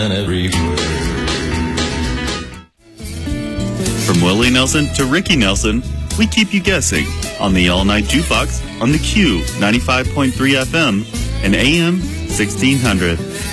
and everywhere. From Willie Nelson to Ricky Nelson, we keep you guessing on the All Night Jukebox on the Q 95.3 FM and AM 1600.